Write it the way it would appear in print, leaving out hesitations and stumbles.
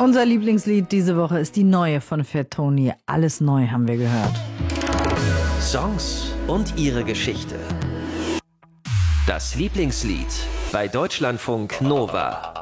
Unser Lieblingslied diese Woche ist die neue von Fat Tony. Alles neu haben wir gehört. Songs und ihre Geschichte. Das Lieblingslied bei Deutschlandfunk Nova.